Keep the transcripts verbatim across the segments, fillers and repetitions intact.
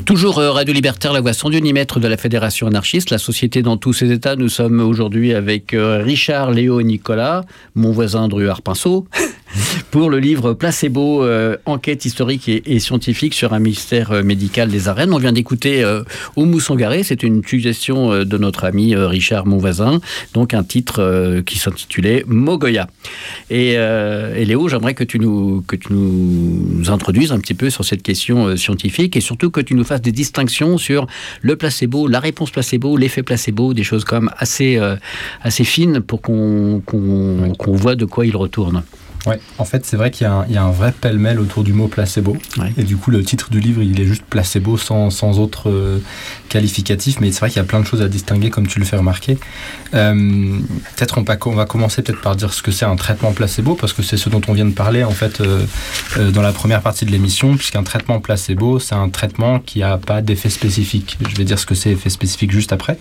Toujours Radio Libertaire, la voix sans Dieu ni maître de la Fédération anarchiste, la société dans tous ses états. Nous sommes aujourd'hui avec Richard, Léo et Nicolas, mon voisin Druard-Pinceau, pour le livre Placebo, euh, enquête historique et, et scientifique sur un mystère médical des arènes. On vient d'écouter euh, Oumou Sangaré, c'est une suggestion euh, de notre ami euh, Richard, mon voisin, donc un titre euh, qui s'intitulait Mogoya. Et, euh, et Léo, j'aimerais que tu, nous, que tu nous introduises un petit peu sur cette question euh, scientifique et surtout que tu nous fasses des distinctions sur le placebo, la réponse placebo, l'effet placebo, des choses quand même assez, euh, assez fines pour qu'on, qu'on, qu'on voit de quoi il retourne. Ouais, en fait, c'est vrai qu'il y a un, il y a un vrai pêle-mêle autour du mot placebo. Ouais. Et du coup, le titre du livre, il est juste placebo sans, sans autre euh, qualificatif. Mais c'est vrai qu'il y a plein de choses à distinguer, comme tu le fais remarquer. Euh, peut-être on, on va commencer peut-être par dire ce que c'est un traitement placebo, parce que c'est ce dont on vient de parler, en fait, euh, euh, dans la première partie de l'émission, puisqu'un traitement placebo, c'est un traitement qui n'a pas d'effet spécifique. Je vais dire ce que c'est effet spécifique juste après.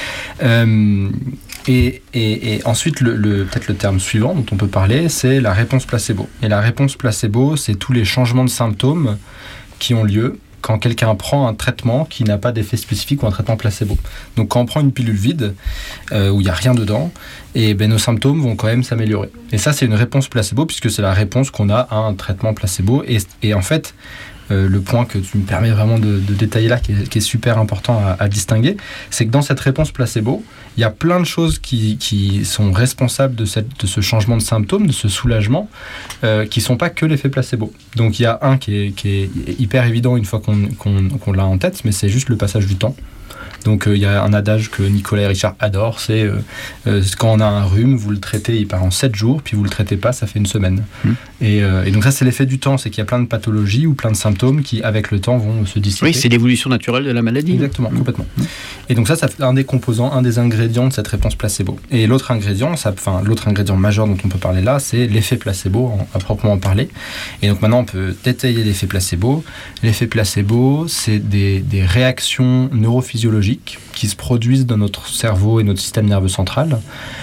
Euh, et, et, et ensuite, le, le, peut-être le terme suivant dont on peut parler, c'est la réponse placebo. Et la réponse placebo, c'est tous les changements de symptômes qui ont lieu quand quelqu'un prend un traitement qui n'a pas d'effet spécifique ou un traitement placebo. Donc quand on prend une pilule vide, euh, où il n'y a rien dedans, et ben, nos symptômes vont quand même s'améliorer. Et ça, c'est une réponse placebo, puisque c'est la réponse qu'on a à un traitement placebo. Et, et en fait, Euh, le point que tu me permets vraiment de, de détailler là, qui est, qui est super important à, à distinguer, c'est que dans cette réponse placebo, il y a plein de choses qui, qui sont responsables de, cette, de ce changement de symptômes, de ce soulagement, euh, qui ne sont pas que l'effet placebo. Donc il y a un qui est, qui est hyper évident une fois qu'on, qu'on, qu'on l'a en tête, mais c'est juste le passage du temps. Donc il euh, y a un adage que Nicolas et Richard adorent, c'est euh, euh, quand on a un rhume, vous le traitez, il part en sept jours, puis vous le traitez pas, ça fait une semaine. Mmh. Et, euh, et donc ça, c'est l'effet du temps, c'est qu'il y a plein de pathologies ou plein de symptômes qui, avec le temps, vont se dissiper. Oui, c'est l'évolution naturelle de la maladie. Exactement, mmh. complètement. Mmh. Et donc ça, c'est un des composants, un des ingrédients de cette réponse placebo. Et l'autre ingrédient, ça, enfin l'autre ingrédient majeur dont on peut parler là, c'est l'effet placebo, à proprement parler. Et donc maintenant, on peut détailler l'effet placebo. L'effet placebo, c'est des, des réactions neurophysiologiques qui se produisent dans notre cerveau et notre système nerveux central,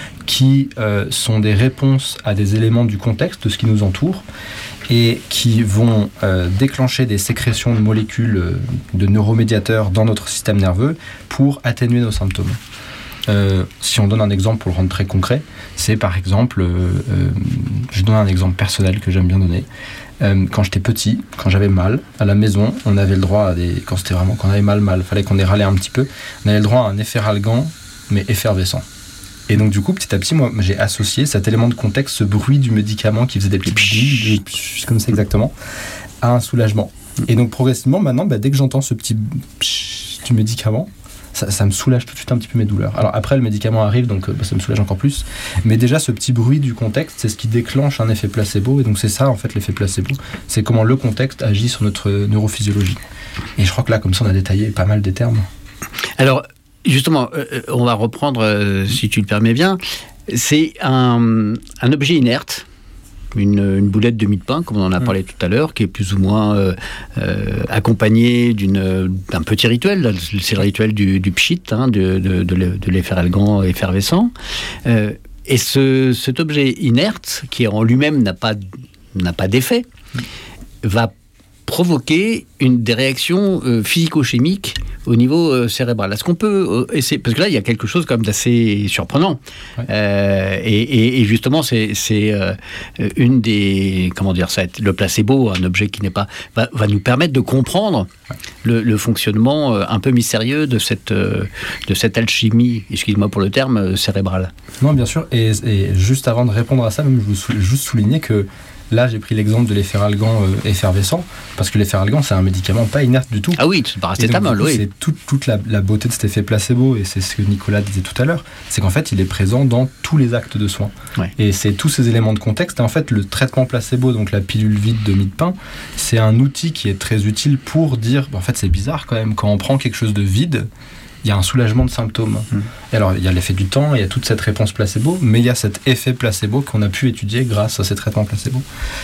qui euh, sont des réponses à des éléments du contexte, de ce qui nous entoure, et qui vont euh, déclencher des sécrétions de molécules, euh, de neuromédiateurs dans notre système nerveux pour atténuer nos symptômes. Euh, si on donne un exemple pour le rendre très concret, c'est par exemple, euh, euh, je donne un exemple personnel que j'aime bien donner. Euh, quand j'étais petit, quand j'avais mal à la maison, on avait le droit à des, quand c'était vraiment, quand on avait mal, mal, fallait qu'on ait râlé un petit peu, on avait le droit à un efferalgan, mais effervescent. Et donc du coup, petit à petit, moi, j'ai associé cet élément de contexte, ce bruit du médicament qui faisait des petits psh, comme ça exactement, à un soulagement. Et donc progressivement, maintenant, bah, dès que j'entends ce petit psh du médicament, Ça, ça me soulage tout de suite un petit peu mes douleurs. Alors après, le médicament arrive, donc bah, ça me soulage encore plus. Mais déjà, ce petit bruit du contexte, c'est ce qui déclenche un effet placebo. Et donc c'est ça, en fait, l'effet placebo. C'est comment le contexte agit sur notre neurophysiologie. Et je crois que là, comme ça, on a détaillé pas mal des termes. Alors, justement, euh, on va reprendre, euh, si tu le permets bien. C'est un, un objet inerte. Une, une boulette de mie de pain, comme on en a parlé mmh. tout à l'heure, qui est plus ou moins euh, euh, accompagnée d'une, d'un petit rituel. C'est le rituel du, du pchit, hein, de, de, de l'efferalgan effervescent. Euh, et ce, cet objet inerte, qui en lui-même n'a pas, n'a pas d'effet, mmh. va provoquer une, des réactions euh, physico-chimiques au niveau euh, cérébral. Est-ce qu'on peut euh, essayer, parce que là il y a quelque chose quand même d'assez surprenant, ouais. euh, et, et, et justement c'est, c'est euh, une des, comment dire ça, le placebo, un objet qui n'est pas, va, va nous permettre de comprendre ouais. le, le fonctionnement euh, un peu mystérieux de cette, euh, de cette alchimie, excuse-moi pour le terme, euh, cérébrale. Non, bien sûr, et, et juste avant de répondre à ça, même, je veux juste souligner que là, j'ai pris l'exemple de l'efferalgan euh, effervescent, parce que l'efferalgan, c'est un médicament pas inerte du tout. Ah oui, c'est paracétamol, oui. C'est toute, toute la, la beauté de cet effet placebo, et c'est ce que Nicolas disait tout à l'heure, c'est qu'en fait, il est présent dans tous les actes de soins. Ouais. Et c'est tous ces éléments de contexte. Et en fait, le traitement placebo, donc la pilule vide de mie de pain, c'est un outil qui est très utile pour dire, en fait, c'est bizarre quand même, quand on prend quelque chose de vide, il y a un soulagement de symptômes. Mmh. Et alors, il y a l'effet du temps, il y a toute cette réponse placebo, mais il y a cet effet placebo qu'on a pu étudier grâce à ces traitements placebo.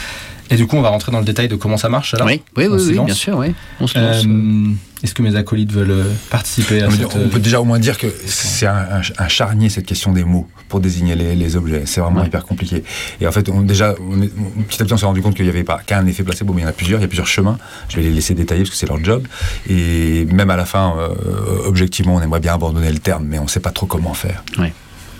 Et du coup, on va rentrer dans le détail de comment ça marche, là. Oui, oui, oui, oui bien sûr, oui. On se lance. Euh, est-ce que mes acolytes veulent participer à on, cette... on peut déjà au moins dire que c'est un, un, un charnier, cette question des mots, pour désigner les, les objets. C'est vraiment ouais. hyper compliqué. Et en fait, on, déjà, on est, petit à petit, on s'est rendu compte qu'il n'y avait pas qu'un effet placebo, mais il y en a plusieurs. Il y a plusieurs chemins. Je vais les laisser détailler parce que c'est leur job. Et même à la fin, euh, objectivement, on aimerait bien abandonner le terme, mais on ne sait pas trop comment faire. Ouais.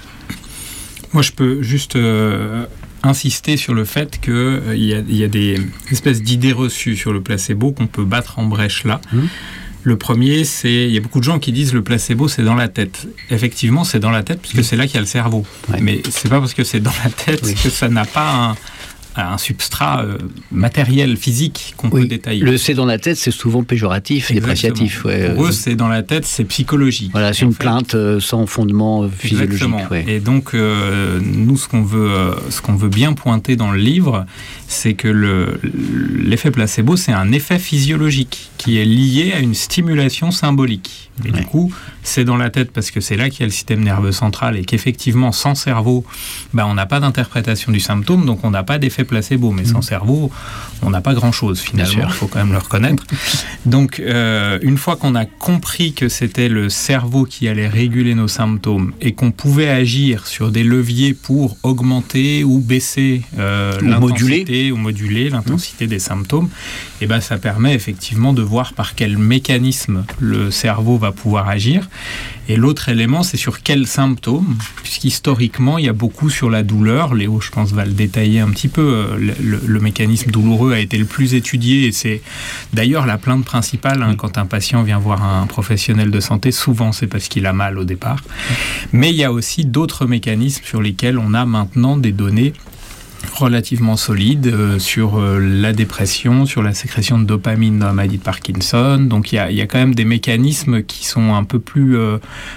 Moi, je peux juste... Euh... insister sur le fait qu'il euh, y, y a des espèces d'idées reçues sur le placebo qu'on peut battre en brèche là. Mmh. Le premier, c'est... Il y a beaucoup de gens qui disent le placebo, c'est dans la tête. Effectivement, c'est dans la tête, puisque mmh. c'est là qu'il y a le cerveau. Ouais. Mais c'est pas parce que c'est dans la tête oui. que ça n'a pas un... un substrat euh, matériel, physique qu'on oui, peut détailler. Le c'est dans la tête, c'est souvent péjoratif et dépréciatif. Ouais. Pour eux, c'est dans la tête, c'est psychologique. Voilà, c'est une fait, plainte euh, sans fondement euh, physiologique. Ouais. Et donc, euh, nous, ce qu'on veut, euh, ce qu'on veut bien pointer dans le livre, c'est que le, l'effet placebo, c'est un effet physiologique qui est lié à une stimulation symbolique. Et ouais. du coup, c'est dans la tête parce que c'est là qu'il y a le système nerveux central et qu'effectivement, sans cerveau, ben, on n'a pas d'interprétation du symptôme, donc on n'a pas d'effet placebo. Mais mmh. sans cerveau, on n'a pas grand-chose finalement, il faut quand même le reconnaître. Donc, euh, une fois qu'on a compris que c'était le cerveau qui allait réguler nos symptômes et qu'on pouvait agir sur des leviers pour augmenter ou baisser euh, ou l'intensité moduler. ou moduler l'intensité mmh. des symptômes, et ben, ça permet effectivement de voir par quel mécanisme le cerveau va pouvoir agir. Et l'autre élément, c'est sur quels symptômes, puisqu'historiquement, il y a beaucoup sur la douleur. Léo, je pense, va le détailler un petit peu. Le, le, le mécanisme douloureux a été le plus étudié et c'est d'ailleurs la plainte principale. Hein, quand un patient vient voir un professionnel de santé, souvent c'est parce qu'il a mal au départ. Mais il y a aussi d'autres mécanismes sur lesquels on a maintenant des données relativement solide euh, sur euh, la dépression, sur la sécrétion de dopamine dans la maladie de Parkinson. Donc il y a, y a quand même des mécanismes qui sont un peu plus euh,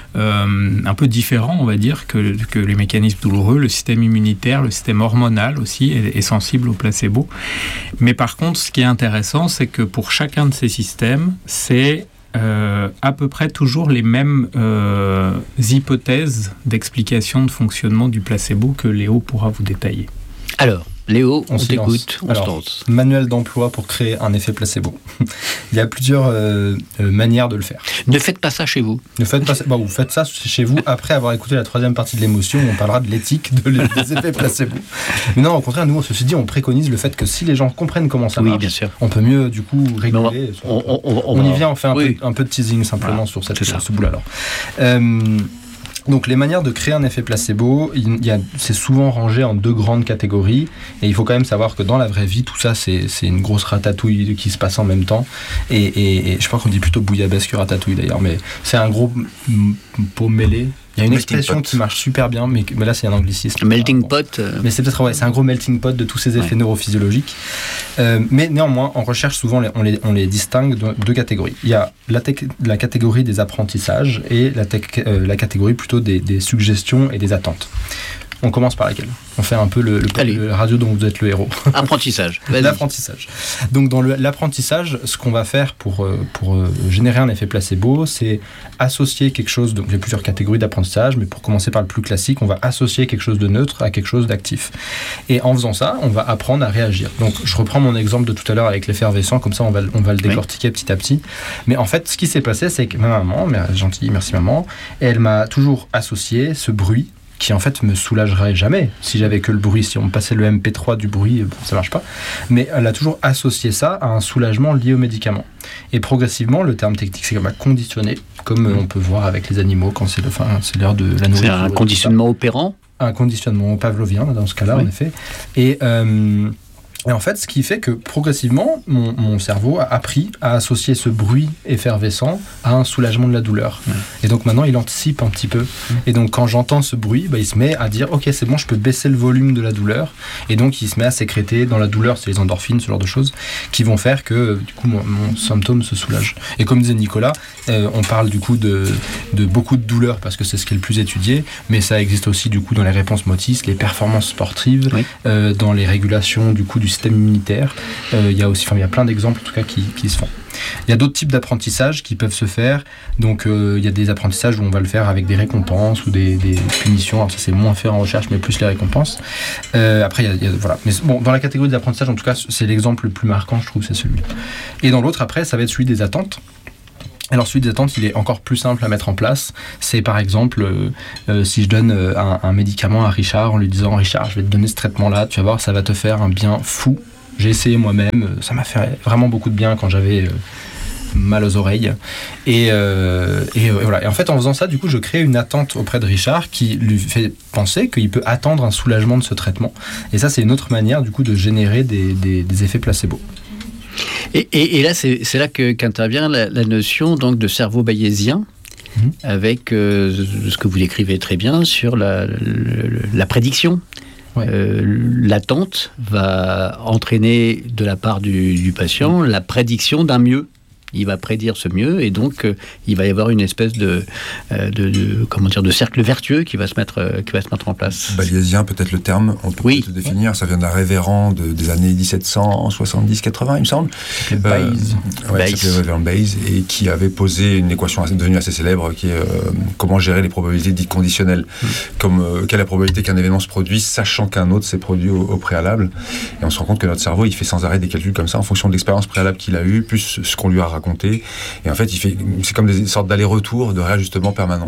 euh, un peu différents, on va dire, que, que les mécanismes douloureux. Le système immunitaire, le système hormonal aussi est, est sensible au placebo. Mais par contre, ce qui est intéressant, c'est que pour chacun de ces systèmes, c'est Euh, à peu près toujours les mêmes euh, hypothèses d'explication de fonctionnement du placebo que Léo pourra vous détailler. Alors, Léo, on, on t'écoute, on Alors, se lance. Manuel d'emploi pour créer un effet placebo. Il y a plusieurs euh, euh, manières de le faire. Ne faites pas ça chez vous. Ne faites pas ça. Bon, vous faites ça chez vous après avoir écouté la troisième partie de l'émotion où on parlera de l'éthique de des effets placebo. Mais non, au contraire, nous, ceci dit, on préconise le fait que si les gens comprennent comment ça oui, marche, bien sûr. on peut mieux, du coup, réguler. On, on, on, on, on y vient, on fait un, oui. peu, un peu de teasing simplement voilà, sur cette, ce bout-là. Alors. Euh, Donc les manières de créer un effet placebo, il y a, c'est souvent rangé en deux grandes catégories et il faut quand même savoir que dans la vraie vie, tout ça c'est, c'est une grosse ratatouille qui se passe en même temps et, et, et je crois qu'on dit plutôt bouillabaisse que ratatouille d'ailleurs, mais c'est un gros m- pot mêlé. Il y a une melting expression pot qui marche super bien, mais, mais là c'est un anglicisme. Melting bon. pot. Euh... Mais c'est peut-être ouais, c'est un gros melting pot de tous ces effets ouais. neurophysiologiques. Euh, mais néanmoins, en recherche, souvent on les, on les distingue de deux catégories. Il y a la, te- la catégorie des apprentissages et la, te- euh, la catégorie plutôt des, des suggestions et des attentes. On commence par laquelle ? On fait un peu le, le, le radio dont vous êtes le héros. Apprentissage. L'apprentissage. Donc dans le, l'apprentissage, ce qu'on va faire pour, pour générer un effet placebo, c'est associer quelque chose, donc il y a plusieurs catégories d'apprentissage, mais pour commencer par le plus classique, on va associer quelque chose de neutre à quelque chose d'actif. Et en faisant ça, on va apprendre à réagir. Donc je reprends mon exemple de tout à l'heure avec l'effervescent, comme ça on va, on va le décortiquer oui. petit à petit. Mais en fait, ce qui s'est passé, c'est que ma maman, gentille, merci maman, elle m'a toujours associé ce bruit qui en fait me soulagerait jamais si j'avais que le bruit. Si on me passait le M P trois du bruit, bon, ça marche pas. Mais elle a toujours associé ça à un soulagement lié au médicament. Et progressivement, le terme technique, c'est comme un conditionné, comme mmh. on peut voir avec les animaux quand c'est, le, enfin, c'est l'heure de la nourriture. C'est un conditionnement opérant ? Un conditionnement pavlovien, dans ce cas-là, oui. en effet. Et... Euh, Et en fait, ce qui fait que progressivement, mon, mon cerveau a appris à associer ce bruit effervescent à un soulagement de la douleur. Ouais. Et donc maintenant, il anticipe un petit peu. Mmh. Et donc quand j'entends ce bruit, bah, il se met à dire « Ok, c'est bon, je peux baisser le volume de la douleur. » Et donc il se met à sécréter dans la douleur, c'est les endorphines, ce genre de choses, qui vont faire que du coup mon, mon symptôme se soulage. Et comme disait Nicolas, euh, on parle du coup de, de beaucoup de douleurs parce que c'est ce qui est le plus étudié, mais ça existe aussi du coup dans les réponses motrices, les performances sportives, oui. euh, dans les régulations du coup du système immunitaire. Il euh, y a aussi, enfin il y a plein d'exemples en tout cas qui, qui se font. Il y a d'autres types d'apprentissage qui peuvent se faire. Donc, euh, il y a des apprentissages où on va le faire avec des récompenses ou des, des punitions. Alors, ça, c'est moins fait en recherche, mais plus les récompenses. Euh, après, il y a, il y a, voilà. Mais bon, dans la catégorie de l'apprentissage, en tout cas, c'est l'exemple le plus marquant, je trouve, c'est celui-là. Et dans l'autre, après, ça va être celui des attentes. Alors celui des attentes, il est encore plus simple à mettre en place. C'est par exemple, euh, euh, si je donne euh, un, un médicament à Richard en lui disant « Richard, je vais te donner ce traitement-là, tu vas voir, ça va te faire un bien fou. J'ai essayé moi-même, ça m'a fait vraiment beaucoup de bien quand j'avais... Euh, mal aux oreilles et, euh, et, euh, voilà. Et en fait en faisant ça du coup je crée une attente auprès de Richard qui lui fait penser qu'il peut attendre un soulagement de ce traitement et ça c'est une autre manière du coup de générer des, des, des effets placebo. Et, et, et là c'est, c'est là que, qu'intervient la, la notion donc de cerveau bayésien mmh. avec euh, ce que vous décrivez très bien sur la, la, la prédiction. Ouais. Euh, l'attente va entraîner de la part du, du patient mmh. la prédiction d'un mieux. Il va prédire ce mieux et donc euh, il va y avoir une espèce de, euh, de, de comment dire de cercle vertueux qui va se mettre euh, qui va se mettre en place. Bayésien, peut-être le terme, on peut oui. peut-être le définir. Ouais. Ça vient d'un révérend de, des années dix-sept cent soixante-dix quatre-vingts, il me semble. Euh, Bayes. Ouais, qui s'appelait révérend Bayes et qui avait posé une équation assez, devenue assez célèbre qui est euh, comment gérer les probabilités dites conditionnelles. Mm. Comme euh, quelle est la probabilité qu'un événement se produise, sachant qu'un autre s'est produit au, au préalable. Et on se rend compte que notre cerveau, il fait sans arrêt des calculs comme ça en fonction de l'expérience préalable qu'il a eue, plus ce qu'on lui a raconté. Et en fait, il fait, c'est comme des sortes d'aller-retour, de réajustement permanent.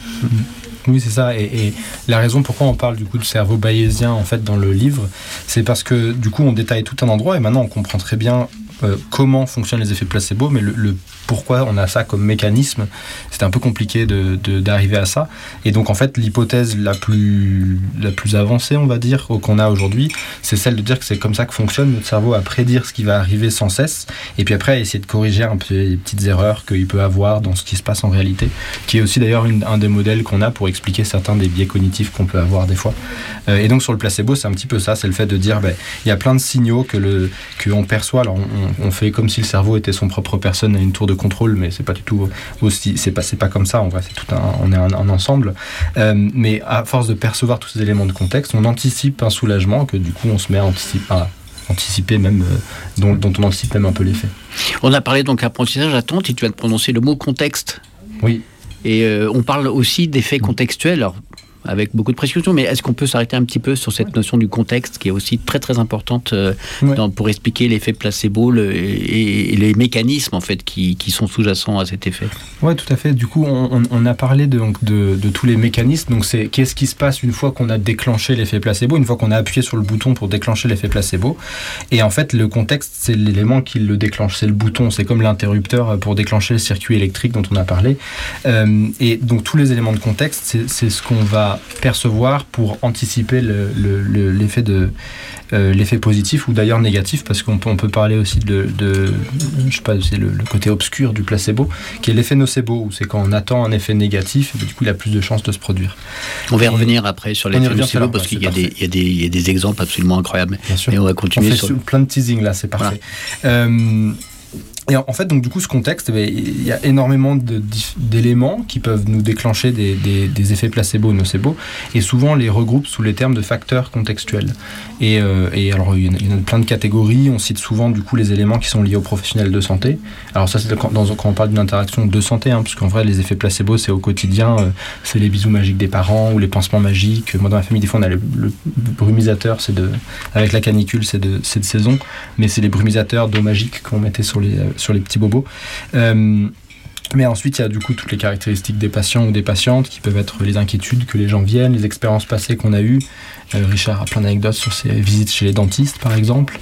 Oui, c'est ça. Et, et la raison pourquoi on parle du coup de cerveau bayésien en fait dans le livre, c'est parce que du coup on détaille tout un endroit et maintenant on comprend très bien euh, comment fonctionnent les effets placebo, mais le, le pourquoi on a ça comme mécanisme, c'était un peu compliqué de, de, d'arriver à ça. Et donc en fait l'hypothèse la plus, la plus avancée, on va dire, qu'on a aujourd'hui, c'est celle de dire que c'est comme ça que fonctionne notre cerveau, à prédire ce qui va arriver sans cesse, et puis après à essayer de corriger un peu les petites erreurs qu'il peut avoir dans ce qui se passe en réalité, qui est aussi d'ailleurs une, un des modèles qu'on a pour expliquer certains des biais cognitifs qu'on peut avoir des fois. Euh, et donc sur le placebo, c'est un petit peu ça, c'est le fait de dire, ben, y a plein de signaux que le, qu'on perçoit, alors on, on fait comme si le cerveau était son propre personne à une tour de contrôle, mais c'est pas du tout aussi, c'est pas, c'est pas comme ça, en vrai, c'est tout un, on est un, un ensemble. Euh, mais à force de percevoir tous ces éléments de contexte, on anticipe un soulagement que du coup on se met à anticiper, à anticiper même, euh, dont, dont on anticipe même un peu l'effet. On a parlé donc apprentissage, attente, et tu viens de prononcer le mot contexte. Oui. Et euh, on parle aussi d'effets contextuels. Alors, avec beaucoup de précision, mais est-ce qu'on peut s'arrêter un petit peu sur cette notion du contexte qui est aussi très très importante euh, ouais. dans, pour expliquer l'effet placebo le, et, et les mécanismes en fait qui, qui sont sous-jacents à cet effet? Oui, tout à fait. Du coup, on, on a parlé de, donc, de, de tous les mécanismes. Donc, c'est qu'est-ce qui se passe une fois qu'on a déclenché l'effet placebo, une fois qu'on a appuyé sur le bouton pour déclencher l'effet placebo. Et en fait, le contexte, c'est l'élément qui le déclenche, c'est le bouton. C'est comme l'interrupteur pour déclencher le circuit électrique dont on a parlé. Euh, et donc, tous les éléments de contexte, c'est, c'est ce qu'on va percevoir pour anticiper le, le, le, l'effet, de, euh, l'effet positif ou d'ailleurs négatif, parce qu'on peut, on peut parler aussi de, de je sais pas, c'est le, le côté obscur du placebo, qui est l'effet nocebo, où c'est quand on attend un effet négatif, et du coup il a plus de chances de se produire. On va y revenir après sur l'effet nocebo, parce qu'il y a, des, il, y a des, il y a des exemples absolument incroyables. Bien sûr. Et on va continuer on fait sur... plein de teasing là, c'est parfait. Voilà. Euh, Et en fait, donc du coup, ce contexte, eh il y a énormément de, d'éléments qui peuvent nous déclencher des, des, des effets placebo ou nocebo, et souvent les regroupent sous les termes de facteurs contextuels. Et, euh, et alors, il y, a, il y en a plein de catégories. On cite souvent du coup les éléments qui sont liés aux professionnels de santé. Alors ça, c'est quand, dans, quand on parle d'une interaction de santé, hein, parce qu'en vrai, les effets placebo, c'est au quotidien, euh, c'est les bisous magiques des parents ou les pansements magiques. Moi, dans ma famille, des fois, on a le, le brumisateur, c'est de, avec la canicule, c'est de, c'est de saison, mais c'est les brumisateurs d'eau magique qu'on mettait sur les sur les petits bobos. Euh, mais ensuite, il y a du coup toutes les caractéristiques des patients ou des patientes qui peuvent être les inquiétudes que les gens viennent, les expériences passées qu'on a eues. Euh, Richard a plein d'anecdotes sur ses visites chez les dentistes, par exemple.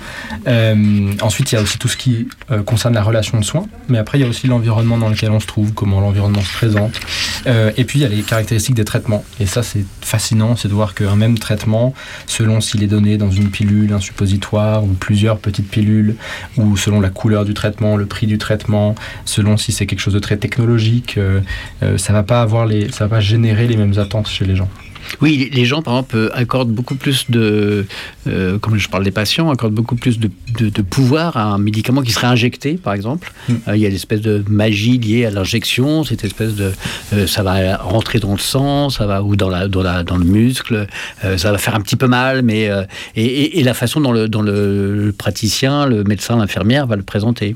Euh, ensuite, il y a aussi tout ce qui euh, concerne la relation de soins. Mais après, il y a aussi l'environnement dans lequel on se trouve, comment l'environnement se présente. Euh, et puis, il y a les caractéristiques des traitements. Et ça, c'est fascinant, c'est de voir qu'un même traitement, selon s'il est donné dans une pilule, un suppositoire ou plusieurs petites pilules, ou selon la couleur du traitement, le prix du traitement, selon si c'est quelque chose de très technologique, euh, euh, ça va pas avoir les, ça va pas générer les mêmes attentes chez les gens. Oui, les gens, par exemple, accordent beaucoup plus de, euh, comme je parle des patients, accordent beaucoup plus de, de, de pouvoir à un médicament qui serait injecté, par exemple. Mm. Euh, il y a l'espèce de magie liée à l'injection, cette espèce de, euh, ça va rentrer dans le sang, ça va ou dans la, dans la, dans le muscle, euh, ça va faire un petit peu mal, mais euh, et, et, et la façon dont le, dont le praticien, le médecin, l'infirmière va le présenter.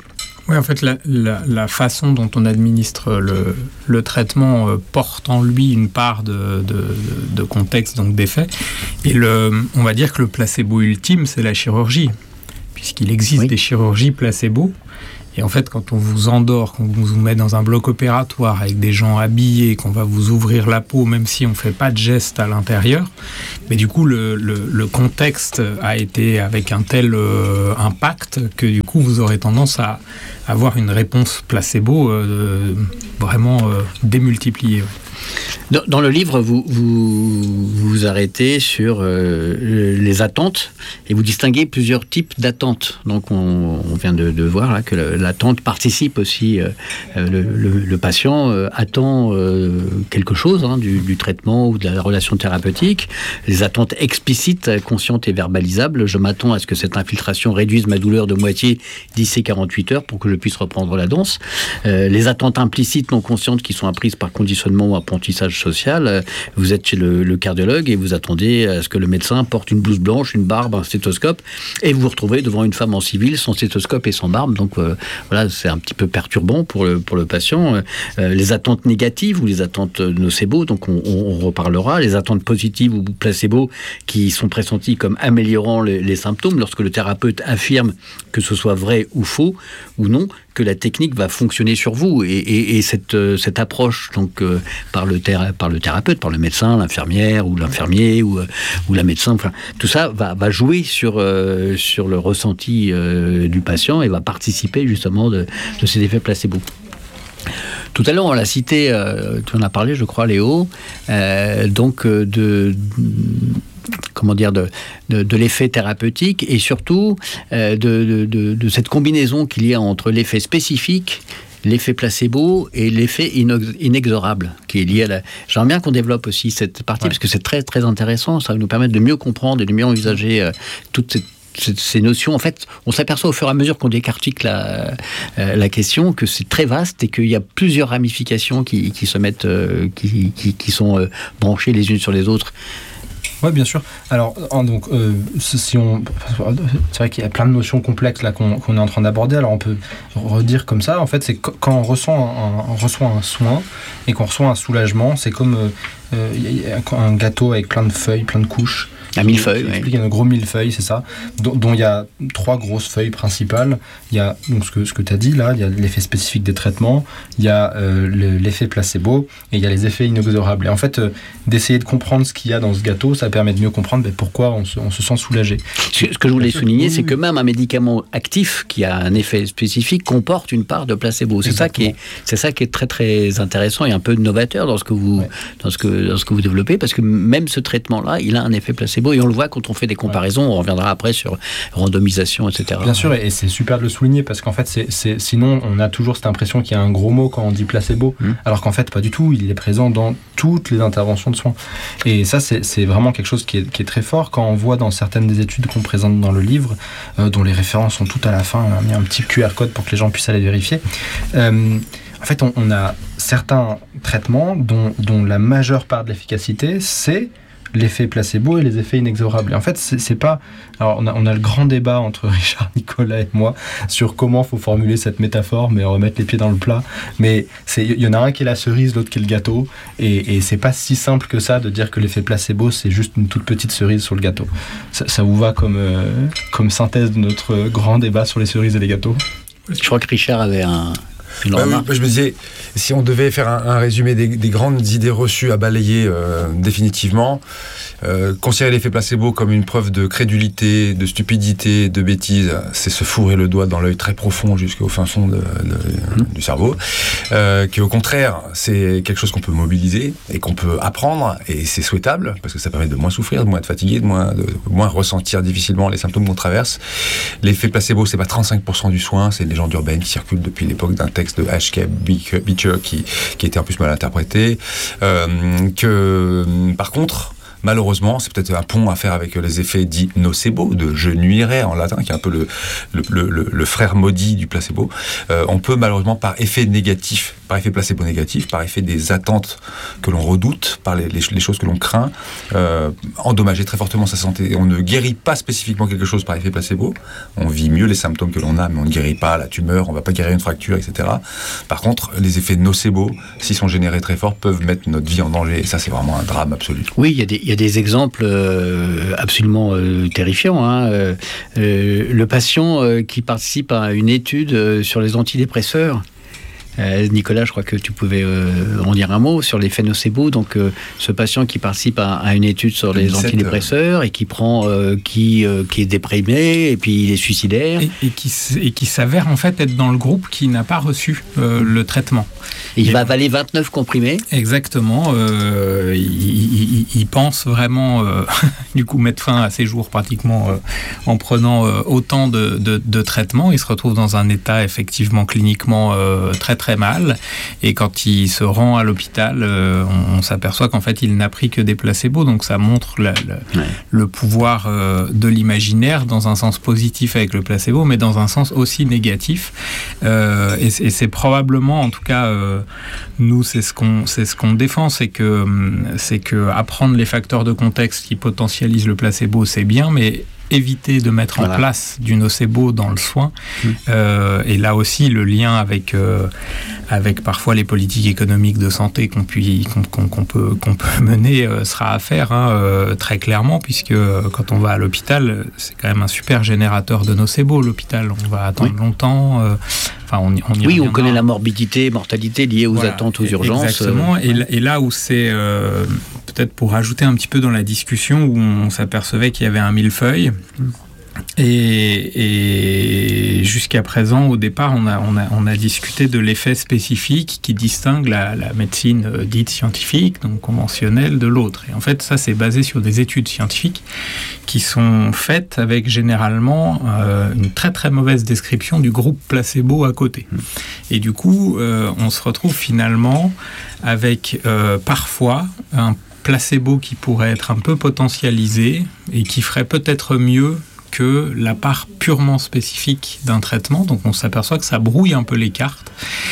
Oui, en fait, la, la, la façon dont on administre le, le traitement euh, porte en lui une part de, de, de contexte, donc d'effet. Et le, on va dire que le placebo ultime, c'est la chirurgie, puisqu'il existe oui. des chirurgies placebo. Et en fait, quand on vous endort, qu'on vous met dans un bloc opératoire avec des gens habillés, qu'on va vous ouvrir la peau, même si on ne fait pas de geste à l'intérieur, mais du coup, le, le, le contexte a été avec un tel euh, impact que du coup, vous aurez tendance à avoir une réponse placebo euh, vraiment euh, démultipliée. Dans, dans le livre, vous vous, vous arrêtez sur euh, les attentes et vous distinguez plusieurs types d'attentes. Donc, on, on vient de, de voir là, que l'attente participe aussi. Euh, le, le, le patient euh, attend euh, quelque chose hein, du, du traitement ou de la relation thérapeutique. Les attentes explicites, conscientes et verbalisables. Je m'attends à ce que cette infiltration réduise ma douleur de moitié d'ici quarante-huit heures pour que je puisse reprendre la danse. Euh, les attentes implicites, non conscientes, qui sont apprises par conditionnement ou apprentissage social. Vous êtes chez le, le cardiologue et vous attendez à ce que le médecin porte une blouse blanche, une barbe, un stéthoscope, et vous vous retrouvez devant une femme en civil, sans stéthoscope et sans barbe. Donc euh, voilà, c'est un petit peu perturbant pour le, pour le patient. Euh, les attentes négatives ou les attentes nocebo, donc on, on reparlera. Les attentes positives ou placebo qui sont pressenties comme améliorant les, les symptômes lorsque le thérapeute affirme que ce soit vrai ou faux ou non, que la technique va fonctionner sur vous. Et, et, et cette, euh, cette approche donc, euh, par, le théra- par le thérapeute, par le médecin, l'infirmière ou l'infirmier ou, euh, ou la médecin, enfin, tout ça va, va jouer sur, euh, sur le ressenti euh, du patient et va participer justement de, de ces effets placebo. Tout à l'heure, on l'a cité, euh, tu en as parlé, je crois, Léo, euh, donc euh, de... comment dire, de, de, de l'effet thérapeutique et surtout euh, de, de, de cette combinaison qu'il y a entre l'effet spécifique, l'effet placebo et l'effet inexorable qui est lié à la... J'aimerais bien qu'on développe aussi cette partie ouais. parce que c'est très, très intéressant, ça va nous permettre de mieux comprendre et de mieux envisager euh, toute cette ces notions. En fait, on s'aperçoit au fur et à mesure qu'on décortique la, euh, la question que c'est très vaste et qu'il y a plusieurs ramifications qui, qui se mettent, euh, qui, qui, qui sont euh, branchées les unes sur les autres. Oui, bien sûr. Alors, donc, euh, si on, c'est vrai qu'il y a plein de notions complexes là qu'on, qu'on est en train d'aborder. Alors, on peut redire comme ça. En fait, c'est quand on reçoit un, on reçoit un soin et qu'on reçoit un soulagement, c'est comme euh, un gâteau avec plein de feuilles, plein de couches. Un millefeuille, oui. Il y a un gros millefeuille, c'est ça, dont, dont il y a trois grosses feuilles principales. Il y a donc ce que, ce que tu as dit là, il y a l'effet spécifique des traitements, il y a euh, le, l'effet placebo et il y a les effets inexorables. Et en fait, euh, d'essayer de comprendre ce qu'il y a dans ce gâteau, ça permet de mieux comprendre ben, pourquoi on se, on se sent soulagé. Ce, ce que je voulais souligner, c'est que même un médicament actif qui a un effet spécifique comporte une part de placebo. C'est ça qui est, c'est ça qui est très très intéressant et un peu novateur dans ce que vous, ouais. dans ce que, dans ce que vous développez, parce que même ce traitement-là, il a un effet placebo. Et on le voit quand on fait des comparaisons, ouais. on reviendra après sur randomisation, et cetera. Bien sûr, et c'est super de le souligner, parce qu'en fait, c'est, c'est, sinon, on a toujours cette impression qu'il y a un gros mot quand on dit placebo, mmh. alors qu'en fait, pas du tout, il est présent dans toutes les interventions de soins. Et ça, c'est, c'est vraiment quelque chose qui est, qui est très fort, quand on voit dans certaines des études qu'on présente dans le livre, euh, dont les références sont toutes à la fin, on a mis un petit Q R code pour que les gens puissent aller vérifier. Euh, en fait, on, on a certains traitements dont, dont la majeure part de l'efficacité, c'est l'effet placebo et les effets inexorables. Et en fait, c'est, c'est pas... Alors, on a, on a le grand débat entre Richard, Nicolas et moi sur comment il faut formuler cette métaphore, mais remettre les pieds dans le plat. Mais il y en a un qui est la cerise, l'autre qui est le gâteau. Et, et c'est pas si simple que ça de dire que l'effet placebo, c'est juste une toute petite cerise sur le gâteau. Ça, ça vous va comme, euh, comme synthèse de notre grand débat sur les cerises et les gâteaux ? Je crois que Richard avait un... Bah oui, je me disais, si on devait faire un, un résumé des, des grandes idées reçues à balayer euh, définitivement, euh, considérer l'effet placebo comme une preuve de crédulité, de stupidité, de bêtise, c'est se fourrer le doigt dans l'œil très profond jusqu'au fin fond de, de, mmh. du cerveau. Euh, qu'au contraire, c'est quelque chose qu'on peut mobiliser et qu'on peut apprendre, et c'est souhaitable, parce que ça permet de moins souffrir, de moins être fatigué, de moins, de moins ressentir difficilement les symptômes qu'on traverse. L'effet placebo, c'est pas trente-cinq pour cent du soin, c'est une légende urbaine qui circule depuis l'époque d'un texte de H K Beecher qui, qui était en plus mal interprété. Euh, que, par contre, malheureusement, c'est peut-être un pont à faire avec les effets dits nocebo, de je nuirais en latin, qui est un peu le, le, le, le frère maudit du placebo. Euh, on peut malheureusement, par effet négatif par effet placebo négatif, par effet des attentes que l'on redoute, par les, les, les choses que l'on craint, euh, endommager très fortement sa santé. Et on ne guérit pas spécifiquement quelque chose par effet placebo. On vit mieux les symptômes que l'on a, mais on ne guérit pas la tumeur, on ne va pas guérir une fracture, et cetera. Par contre, les effets nocebo, s'ils sont générés très forts, peuvent mettre notre vie en danger. Et ça, c'est vraiment un drame absolu. Oui, il y a des, il y a des exemples euh, absolument euh, terrifiants. Hein. Euh, euh, le patient euh, qui participe à une étude euh, sur les antidépresseurs. Euh, Nicolas, je crois que tu pouvais euh, en dire un mot sur l'effet nocebo. Donc, euh, ce patient qui participe à, à une étude sur les dix-sept antidépresseurs et qui prend, euh, qui, euh, qui est déprimé et puis il est suicidaire et, et qui et qui s'avère en fait être dans le groupe qui n'a pas reçu euh, le traitement. Et il et va avaler vingt-neuf comprimés. Exactement. Euh, il, il, il pense vraiment, euh, du coup, mettre fin à ses jours pratiquement euh, en prenant euh, autant de, de, de traitements. Il se retrouve dans un état effectivement cliniquement euh, très très très mal, et quand il se rend à l'hôpital, euh, on, on s'aperçoit qu'en fait il n'a pris que des placebos, donc ça montre la, la, ouais. le pouvoir euh, de l'imaginaire dans un sens positif avec le placebo, mais dans un sens aussi négatif, euh, et, et c'est probablement, en tout cas euh, nous c'est ce qu'on c'est ce qu'on défend, c'est que c'est que apprendre les facteurs de contexte qui potentialisent le placebo, c'est bien, mais éviter de mettre voilà. en place du nocebo dans le soin. Mmh. Euh, et là aussi, le lien avec, euh, avec parfois les politiques économiques de santé qu'on, puis, qu'on, qu'on, qu'on, peut, qu'on peut mener euh, sera à faire, hein, euh, très clairement, puisque euh, quand on va à l'hôpital, c'est quand même un super générateur de nocebo, l'hôpital. On va attendre oui. longtemps. Euh, Enfin, on, on y oui, on connaît la morbidité, mortalité liée aux voilà, attentes, aux urgences. Exactement. Euh, et, ouais. et là où c'est, euh, peut-être pour rajouter un petit peu dans la discussion, où on s'apercevait qu'il y avait un millefeuille. Et, et jusqu'à présent, au départ, on a, on a, on a discuté de l'effet spécifique qui distingue la, la médecine dite scientifique, donc conventionnelle, de l'autre. Et en fait, ça, c'est basé sur des études scientifiques qui sont faites avec généralement euh, une très très mauvaise description du groupe placebo à côté. Et du coup, euh, on se retrouve finalement avec euh, parfois un placebo qui pourrait être un peu potentialisé et qui ferait peut-être mieux que la part purement spécifique d'un traitement. Donc on s'aperçoit que ça brouille un peu les cartes.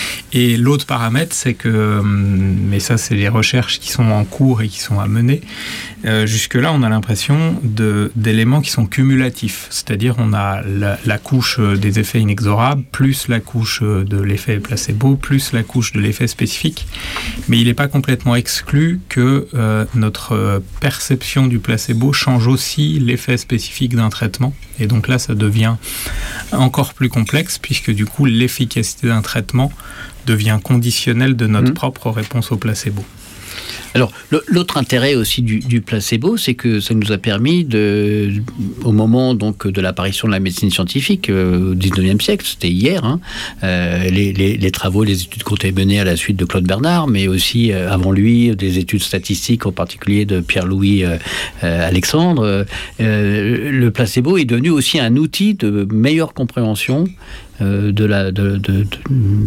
Et l'autre paramètre, c'est que, mais ça c'est les recherches qui sont en cours et qui sont à mener, euh, jusque-là on a l'impression de, d'éléments qui sont cumulatifs. C'est-à-dire on a la, la couche des effets inexorables, plus la couche de l'effet placebo, plus la couche de l'effet spécifique. Mais il n'est pas complètement exclu que euh, notre perception du placebo change aussi l'effet spécifique d'un traitement. Et donc là, ça devient encore plus complexe, puisque du coup, l'efficacité d'un traitement devient conditionnelle de notre mmh. propre réponse au placebo. Alors, l'autre intérêt aussi du, du placebo, c'est que ça nous a permis, de, au moment donc, de l'apparition de la médecine scientifique euh, au dix-neuvième siècle, c'était hier, hein, euh, les, les, les travaux, les études qu'on a menées à la suite de Claude Bernard, mais aussi euh, avant lui, des études statistiques, en particulier de Pierre-Louis euh, euh, Alexandre. Euh, le placebo est devenu aussi un outil de meilleure compréhension Euh, de, la, de, de, de,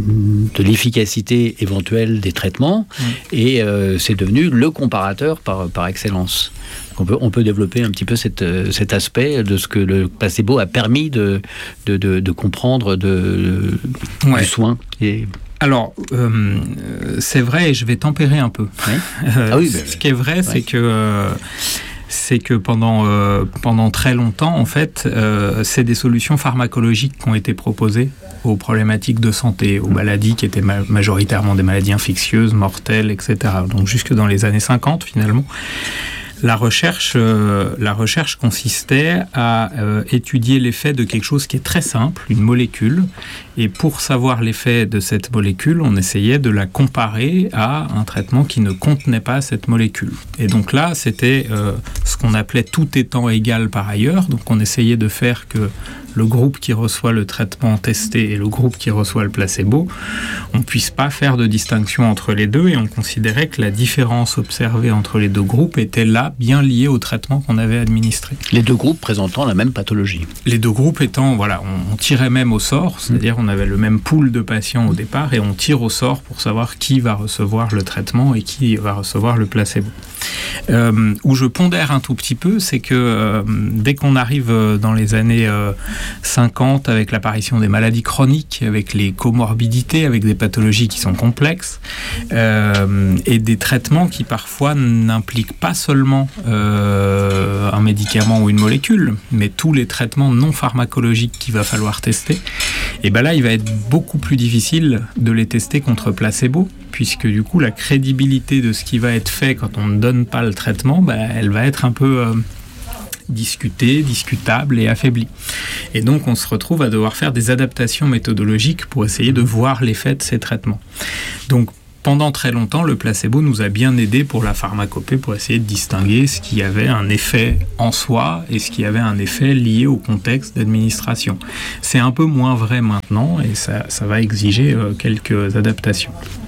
de l'efficacité éventuelle des traitements, mmh. et euh, c'est devenu le comparateur par, par excellence. On peut, on peut développer un petit peu cette, cet aspect de ce que le placebo a permis de, de, de, de comprendre de, de, ouais. du soin. Et... Alors, euh, c'est vrai, et je vais tempérer un peu. Oui. Euh, ah oui, bah, ce qui est vrai, ouais. c'est que... Euh, c'est que pendant, euh, pendant très longtemps, en fait, euh, c'est des solutions pharmacologiques qui ont été proposées aux problématiques de santé, aux maladies qui étaient ma- majoritairement des maladies infectieuses, mortelles, et cetera. Donc jusque dans les années cinquante, finalement, la recherche, euh, la recherche consistait à euh, étudier l'effet de quelque chose qui est très simple, une molécule, et pour savoir l'effet de cette molécule, on essayait de la comparer à un traitement qui ne contenait pas cette molécule. Et donc là, c'était euh, ce qu'on appelait tout étant égal par ailleurs, donc on essayait de faire que le groupe qui reçoit le traitement testé et le groupe qui reçoit le placebo, on ne puisse pas faire de distinction entre les deux, et on considérait que la différence observée entre les deux groupes était là bien liée au traitement qu'on avait administré. Les deux groupes présentant la même pathologie. Les deux groupes étant, voilà, on, on tirait même au sort, c'est-à-dire on avait le même pool de patients au départ, et on tire au sort pour savoir qui va recevoir le traitement et qui va recevoir le placebo. Euh, où je pondère un tout petit peu, c'est que euh, dès qu'on arrive dans les années euh, cinquante avec l'apparition des maladies chroniques, avec les comorbidités, avec des pathologies qui sont complexes, euh, et des traitements qui parfois n'impliquent pas seulement euh, un médicament ou une molécule, mais tous les traitements non pharmacologiques qu'il va falloir tester. Et bien là, il va être beaucoup plus difficile de les tester contre placebo, puisque du coup, la crédibilité de ce qui va être fait quand on ne donne pas le traitement, ben, elle va être un peu euh, discutée, discutable et affaiblie. Et donc, on se retrouve à devoir faire des adaptations méthodologiques pour essayer de voir l'effet de ces traitements. Donc, pendant très longtemps, le placebo nous a bien aidé pour la pharmacopée, pour essayer de distinguer ce qui avait un effet en soi et ce qui avait un effet lié au contexte d'administration. C'est un peu moins vrai maintenant et ça, ça va exiger euh, quelques adaptations.